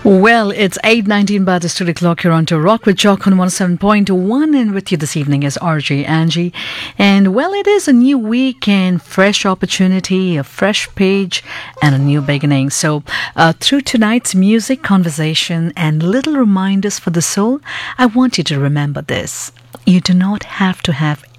Well, it's 8:19 by the studio clock here on to Rock with Jock on 107.1, and with you this evening is RJ Angie. And well, it is a new week and fresh opportunity, a fresh page and a new beginning. So through tonight's music, conversation and little reminders for the soul, I want you to remember this. You do not have to have